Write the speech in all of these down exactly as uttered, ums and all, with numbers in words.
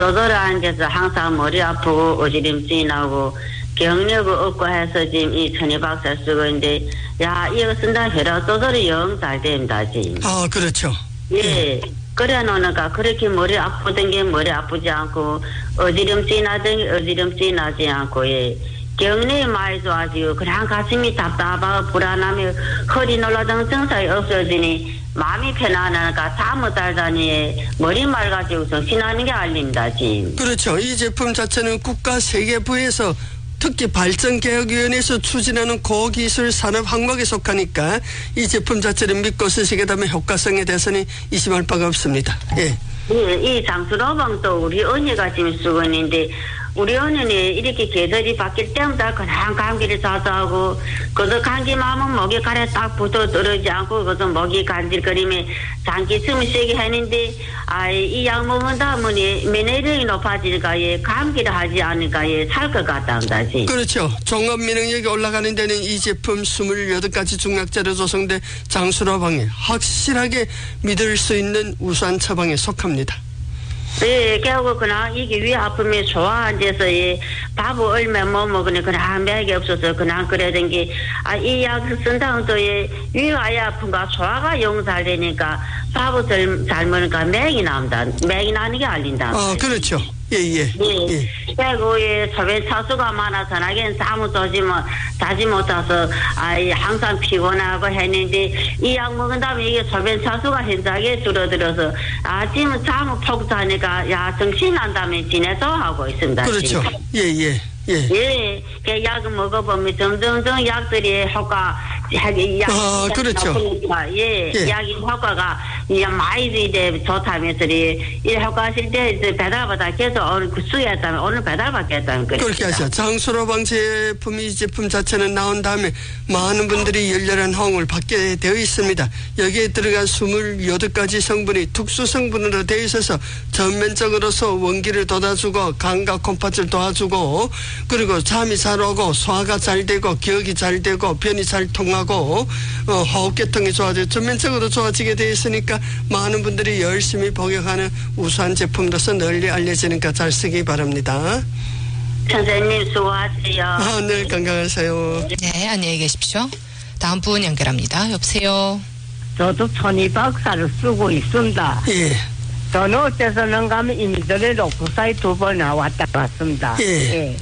저절에 앉아서 항상 머리 아프고 어지럼증이 나고 경력을 얻고 해서 지금 이 천혜박사 쓰고 있는데 야 이거 쓴다 해라 저절이 영 잘 됩니다 지금. 아 그렇죠. 예. 그래 놓으니까 그렇게 머리 아프던 게 머리 아프지 않고 어지럼증이 나던 게 어지럼증이 나지 않고 예. 경력이 많이 좋아지고 그냥 가슴이 답답하고 불안하며 허리 놀라던 증상이 없어지니 마음이 편안하니까 잠을 잘 자니 머리 맑아지고서 신나는 게 알립니다 지금. 그렇죠. 이 제품 자체는 국가 세계부에서 특히 발전개혁위원회에서 추진하는 고기술 산업 항목에 속하니까 이 제품 자체를 믿고 쓰시게 되면 효과성에 대해서는 의심할 바가 없습니다. 예. 예, 이 장수로방도 우리 언니가 지금 쓰고 있는데 우리 언니는 이렇게 계절이 바뀔 때마다 그냥 감기를 자주 하고 그저 감기만 하면 목에 가래 딱 붙어 떨어지지 않고 그저 목이 간질거리며 장기 숨이 세게 하는데 아, 이 약 먹는다 보니 면역력이 높아지니까 예, 감기를 하지 않으니까 예, 살 것 같답니다. 그렇죠. 종합 면역력이 올라가는 데는 이 제품 스물여덟 가지 중약재로 조성된 장수로방에 확실하게 믿을 수 있는 우수한 처방에 속합니다. 예, 결국 그냥 이게 위 아픔이 좋아 앉아서 예, 밥을 얼마 못 먹으니 그냥 맥이 없어서 그냥 그러던 게 아, 이 약 쓴다고 또 예, 위가 아예 아픈가 소화가 용살되니까 밥을 잘, 잘 먹으니까 맥이 나온다. 맥이 나는 게 알린다. 어, 그렇죠. 예, 예. 예. 예. 그리고 예, 소변 차수가 많아서 나긴 잠을 자지 못, 자지 못해서 아, 항상 피곤하고 했는데 이 약 먹은 다음에 이게 소변 차수가 현저하게 줄어들어서 아침에 잠을 푹 자니까 야 정신 난 다음에 지내서 하고 있습니다. 그렇죠. 예, 예. 예. 예. 그 약을 먹어보면 점점점 약들이 효과 약, 아, 그렇죠. 예. 예. 약이 효과가 이제 많이 이제 좋다면서 이 효과하실 때 이제 배달받아 계속 오늘 수였다면 오늘 배달받겠다면 그렇게 하죠. 장수로방 제품이 이 제품 자체는 나온 다음에 많은 분들이 열렬한 호응을 받게 되어 있습니다. 여기에 들어간 스물여덟 가지 성분이 특수 성분으로 되어 있어서 전면적으로서 원기를 돋아주고 간과 콩팥을 도와주고 그리고 잠이 잘 오고 소화가 잘 되고 기억이 잘 되고 변이 잘 통하고 어, 호흡계통이 좋아지고 전면적으로 좋아지게 되어 있으니까 많은 분들이 열심히 복용하는 우수한 제품으로서 널리 알려지니까 잘 쓰기 바랍니다. 선생님 수고하세요. 아, 늘 건강하세요. 네, 안녕히 계십시오. 다음 분 연결합니다. 여보세요. 저도 천희박사를 쓰고 있습니다. 예. 저는 어째서는 가면 이미전에 로쿠사이 두 번 왔다 갔습니다. 예. 예.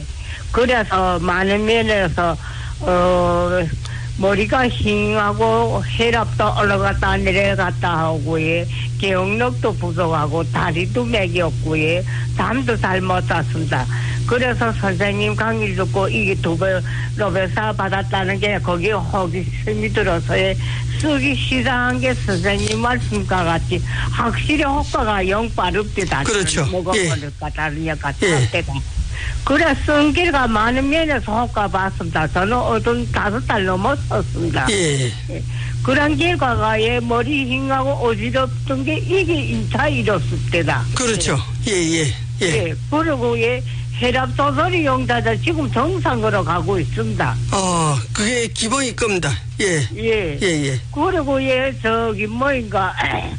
그래서 많은 면에서 어 머리가 힝하고 혈압도 올라갔다 내려갔다 하고 예. 기억력도 부족하고 다리도 맥이 없고 예. 잠도 잘 못 잤습니다. 그래서 선생님 강의를 듣고 이게 두번 로베사 받았다는 게 거기에 호기심이 들어서 예. 쓰기 시작한 게 선생님 말씀과 같이 확실히 효과가 영 빠릅니다. 그렇죠. 먹어보니까 다른 약 같은 예. 때가. 그래 성질가 많은 면에서 효과 봤습니다. 저는 어떤 다섯 달 넘어 썼습니다. 예. 예. 그런 결과가 예, 머리 힝하고 어지럽던 게 이게 이 차 이뤘을 때다. 그렇죠. 예, 예, 예. 예. 그리고 예, 혈압 조절이 용자들 지금 정상으로 가고 있습니다. 어, 그게 기본일 겁니다. 예. 예. 예, 예. 그리고 예, 저기 뭐인가,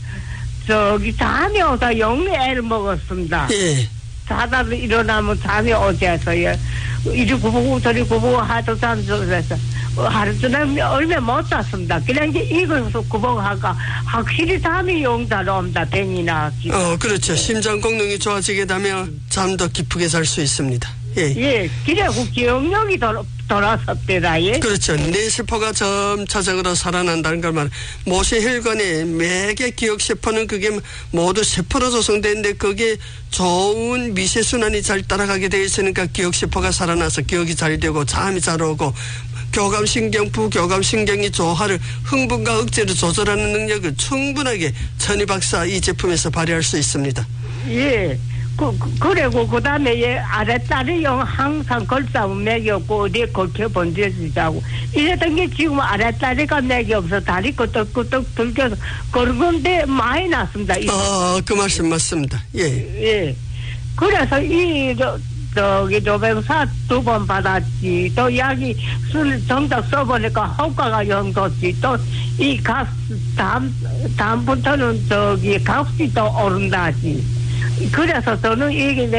저기 잠이 오다 영애를 먹었습니다. 예. 자다 일어나면 잠이 오지해서 예, 이리 구부고 저리 구부고 하도 잠들어서 하루 종일 얼마 못 잤습니다. 그냥 이제 이거서 구부하가 확실히 잠이 용자로 옵니다. 병이나 기가. 어, 그렇죠. 심장功能이 좋아지게 되면 잠도 깊게 잘 수 있습니다. 예. 예, 그래고 기억력이 돌, 돌아섰대다, 예. 그렇죠. 뇌세포가 점차적으로 살아난다는 걸 말. 모세혈관의 맥의 기억세포는 그게 모두 세포로 조성되는데 그게 좋은 미세순환이 잘 따라가게 되어 있으니까 기억세포가 살아나서 기억이 잘 되고 잠이 잘 오고 교감신경, 부교감신경이 조화를 흥분과 억제를 조절하는 능력을 충분하게 천희박사 이 제품에서 발휘할 수 있습니다. 예. 그, 그, 그리고 그 다음에 예, 아랫다리 영 항상 걸싸면 맥이 없고 어디에 걸켜 번져지자고 이랬던 게 지금 아랫다리가 맥이 없어 다리 끄덕끄덕 들겨서 그런데 많이 났습니다. 아, 그 말씀 맞습니다. 예. 예. 그래서 이, 저, 저기, 조병사 두 번 받았지. 또 약이 술 정작 써보니까 효과가 영 좋지. 또 이 값, 다음, 다음부터는 저기 값이 또 오른다지. 그래서 저는 이게